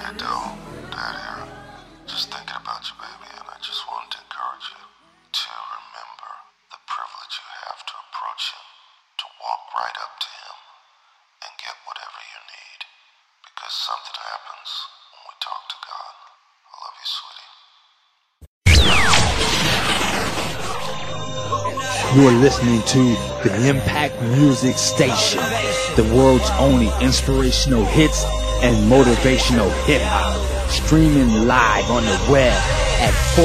Hey, Dad here. Just thinking about you, baby, and I just wanted to encourage you to remember the privilege you have to approach him, to walk right up to him, and get whatever you need. Because something happens when we talk to God. I love you, sweetie. You're listening to the Impact Music Station, the world's only inspirational hits and motivational hip-hop, streaming live on the web at